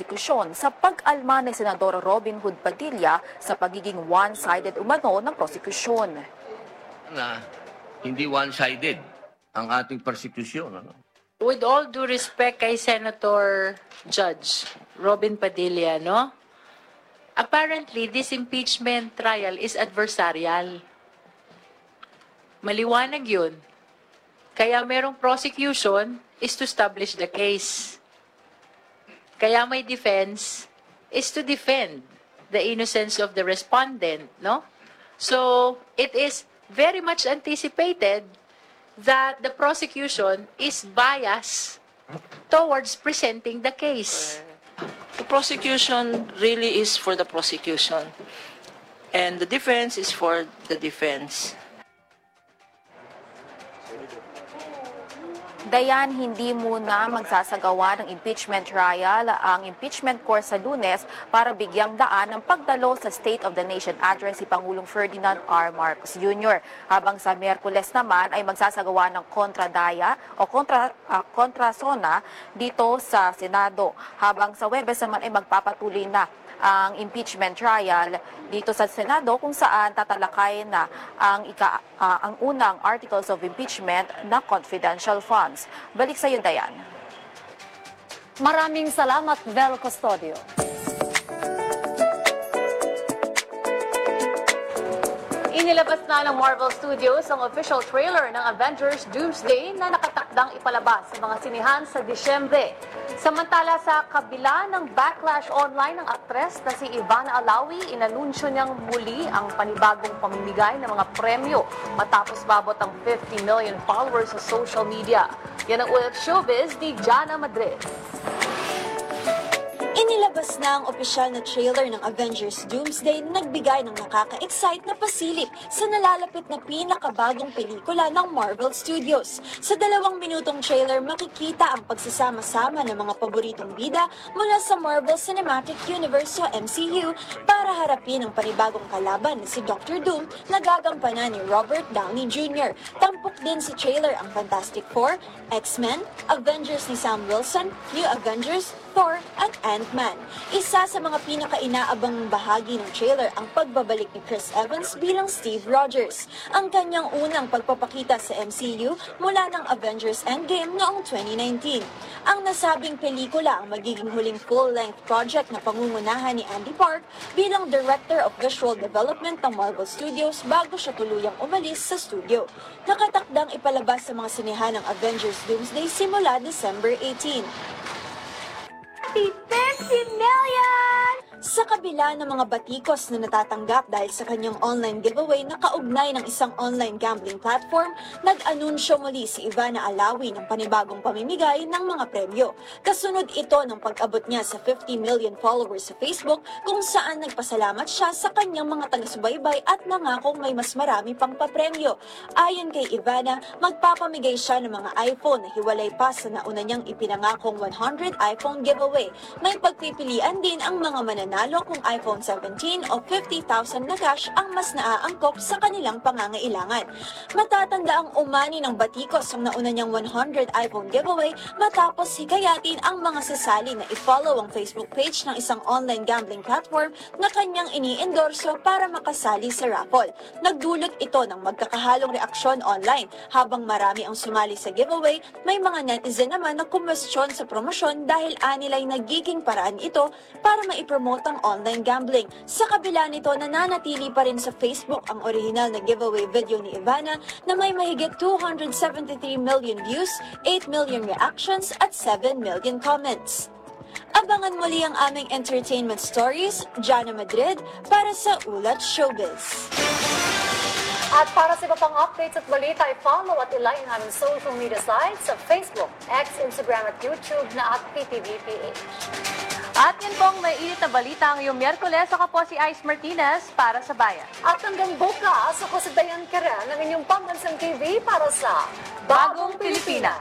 prosekusyon sa pag-alma ni Senador Robin Hood Padilla sa pagiging one-sided umano ng prosekusyon. Hindi one-sided ang ating persecution. With all due respect kay Senator Judge Robin Padilla, no? Apparently, this impeachment trial is adversarial. Maliwanag yun. Kaya merong prosecution is to establish the case. Kaya may defense is to defend the innocence of the respondent, no? So, it is very much anticipated that the prosecution is biased towards presenting the case. The prosecution really is for the prosecution, and the defense is for the defense. Dayan, hindi muna magsasagawa ng impeachment trial ang impeachment court sa Lunes para bigyang daan ng pagdalo sa State of the Nation address si Pangulong Ferdinand R. Marcos Jr. Habang sa Miyerkules naman ay magsasagawa ng kontradaya o kontrasona dito sa Senado. Habang sa Huwebes naman ay magpapatuloy na ang impeachment trial dito sa Senado kung saan tatalakay na ang unang articles of impeachment na confidential funds. Balik sa iyo, Dayan. Maraming salamat, Vel Custodio. Inilabas na ng Marvel Studios ang official trailer ng Avengers Doomsday na nakatakdang ipalabas sa mga sinihan sa Disyembre. Samantala sa kabila ng backlash online ng aktres na si Ivana Alawi, inanunsyo niyang muli ang panibagong pamimigay ng mga premyo matapos mabot ang 50 million followers sa social media. Yan ang ulat showbiz ni Jana Madrid. Inilabas na ang opisyal na trailer ng Avengers Doomsday na nagbigay ng nakaka-excite na pasilip sa nalalapit na pinakabagong pelikula ng Marvel Studios. Sa 2 minutong trailer, makikita ang pagsasama-sama ng mga paboritong bida mula sa Marvel Cinematic Universe o MCU para harapin ang panibagong kalaban na si Dr. Doom na gagampanan ni Robert Downey Jr. Tampok din sa trailer ang Fantastic Four, X-Men, Avengers ni Sam Wilson, New Avengers, Thor at Ant-Man. Isa sa mga pinaka-inaabang bahagi ng trailer ang pagbabalik ni Chris Evans bilang Steve Rogers, ang kanyang unang pagpapakita sa MCU mula ng Avengers Endgame noong 2019. Ang nasabing pelikula ang magiging huling full-length project na pangungunahan ni Andy Park bilang Director of Visual Development ng Marvel Studios bago siya tuluyang umalis sa studio. Nakatakdang ipalabas sa mga sinehan ng Avengers Doomsday simula December 18. 50 million! Sa kabila ng mga batikos na natatanggap dahil sa kanyang online giveaway na kaugnay ng isang online gambling platform, nag-anunsyo muli si Ivana Alawi ng panibagong pamimigay ng mga premyo. Kasunod ito ng pag-abot niya sa 50 million followers sa Facebook kung saan nagpasalamat siya sa kanyang mga taga-subaybay at nangakong may mas marami pang papremyo. Ayon kay Ivana, magpapamigay siya ng mga iPhone na hiwalay pa sa nauna niyang ipinangakong 100 iPhone giveaway. May pagpipilian din ang mga mananalo kung iPhone 17 o 50,000 na cash ang mas naaangkop sa kanilang pangangailangan. Matatanda ang umani ng batikos ang nauna niyang 100 iPhone giveaway matapos hikayatin ang mga sasali na i-follow ang Facebook page ng isang online gambling platform na kanyang ini-endorso para makasali sa raffle. Nagdulot ito ng magkakahalong reaksyon online. Habang marami ang sumali sa giveaway, may mga netizen naman na kumwestiyon sa promosyon dahil anilay nagiging paraan ito para maipromote ang online gambling. Sa kabila nito, nananatili pa rin sa Facebook ang original na giveaway video ni Ivana na may mahigit 273 million views, 8 million reactions at 7 million comments. Abangan muli ang aming entertainment stories, Jana Madrid, para sa Ulat Showbiz. At para sa iba pang updates at balita, i-follow at ilike ang aming social media sites sa Facebook, X, Instagram at YouTube na @PTVPH. At yan pong may init na balita ang iyong Miyerkules. Ako po si Ice Martinez para sa Bayan. At hanggang bukas, ako si Dayan Karen, ang inyong pambansang TV para sa Bagong Pilipinas.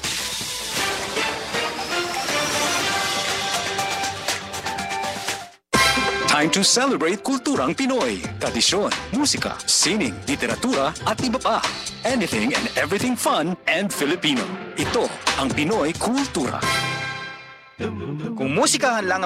Time to celebrate kulturang Pinoy. Tradisyon, musika, sining, literatura at iba pa. Anything and everything fun and Filipino. Ito ang Pinoy Kultura. Kung musikahan lang